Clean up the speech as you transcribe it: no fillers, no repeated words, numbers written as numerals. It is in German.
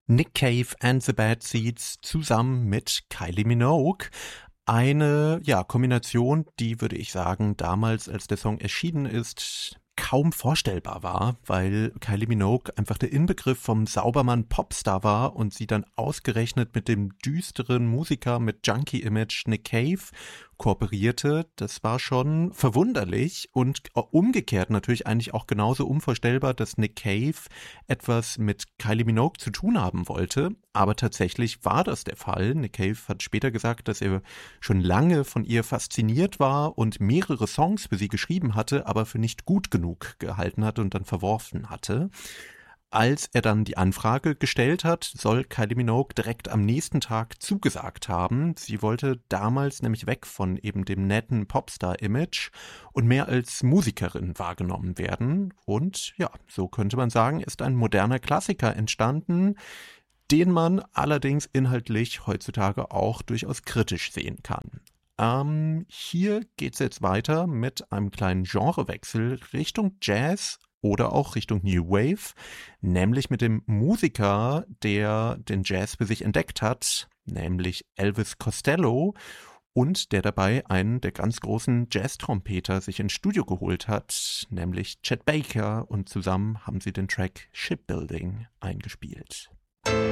Nick Cave and the Bad Seeds zusammen mit Kylie Minogue. Eine, Kombination, die, würde ich sagen, damals, als der Song erschienen ist, kaum vorstellbar war, weil Kylie Minogue einfach der Inbegriff vom Saubermann-Popstar war und sie dann ausgerechnet mit dem düsteren Musiker mit Junkie-Image Nick Cave kooperierte. Das war schon verwunderlich und umgekehrt natürlich eigentlich auch genauso unvorstellbar, dass Nick Cave etwas mit Kylie Minogue zu tun haben wollte. Aber tatsächlich war das der Fall. Nick Cave hat später gesagt, dass er schon lange von ihr fasziniert war und mehrere Songs für sie geschrieben hatte, aber für nicht gut genug gehalten hatte und dann verworfen hatte. Als er dann die Anfrage gestellt hat, soll Kylie Minogue direkt am nächsten Tag zugesagt haben. Sie wollte damals nämlich weg von eben dem netten Popstar-Image und mehr als Musikerin wahrgenommen werden. Und ja, so könnte man sagen, ist ein moderner Klassiker entstanden, den man allerdings inhaltlich heutzutage auch durchaus kritisch sehen kann. Hier geht's jetzt weiter mit einem kleinen Genrewechsel Richtung Jazz oder auch Richtung New Wave, nämlich mit dem Musiker, der den Jazz für sich entdeckt hat, nämlich Elvis Costello, und der dabei einen der ganz großen Jazz-Trompeter sich ins Studio geholt hat, nämlich Chet Baker, und zusammen haben sie den Track Shipbuilding eingespielt.